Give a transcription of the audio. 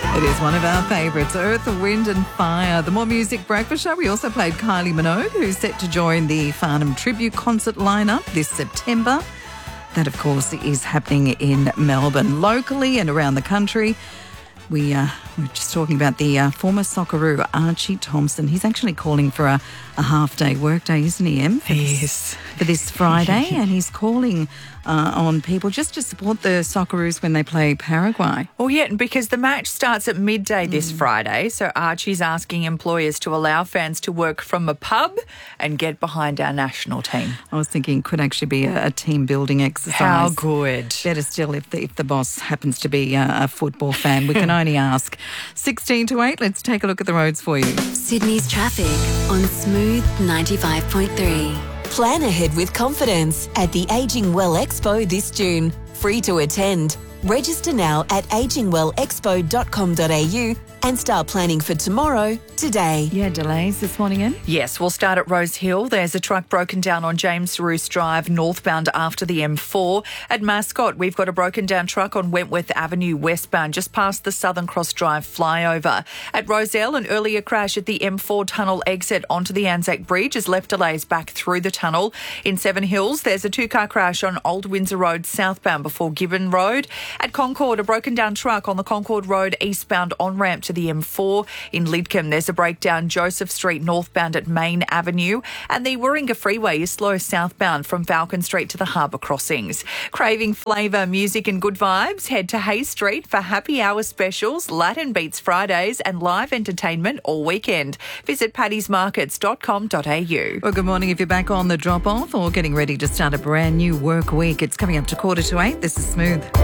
It is one of our favourites, Earth, Wind and Fire. The More Music Breakfast Show. We also played Kylie Minogue, who's set to join the Farnham Tribute Concert lineup this September. That, of course, is happening in Melbourne. Locally and around the country, we're just talking about the former Socceroo, Archie Thompson. He's actually calling for a half-day workday, isn't he, Em? Yes. For this Friday, and he's calling on people just to support the Socceroos when they play Paraguay. Well, yeah, because the match starts at midday this Friday, so Archie's asking employers to allow fans to work from a pub and get behind our national team. I was thinking it could actually be a team-building exercise. How good. Better still if the boss happens to be a football fan. We can only ask. 16 to 8, let's take a look at the roads for you. Sydney's traffic on Smooth 95.3. Plan ahead with confidence at the Ageing Well Expo this June. Free to attend. Register now at agingwellexpo.com.au and start planning for tomorrow today. Yeah, delays this morning, Em? Yes, we'll start at Rose Hill. There's a truck broken down on James Roos Drive northbound after the M4. At Mascot, we've got a broken down truck on Wentworth Avenue westbound just past the Southern Cross Drive flyover. At Roselle, an earlier crash at the M4 tunnel exit onto the Anzac Bridge has left delays back through the tunnel. In Seven Hills, there's a two-car crash on Old Windsor Road southbound before Gibbon Road. At Concord, a broken down truck on the Concord Road eastbound on-ramp to the M4. In Lidcombe, there's a breakdown Joseph Street northbound at Main Avenue, and the Warringah Freeway is slow southbound from Falcon Street to the Harbour Crossings. Craving flavour, music and good vibes? Head to Hayes Street for happy hour specials, Latin Beats Fridays and live entertainment all weekend. Visit paddysmarkets.com.au. Well, good morning. If you're back on the drop-off or getting ready to start a brand new work week, it's coming up to 7:45. This is Smooth.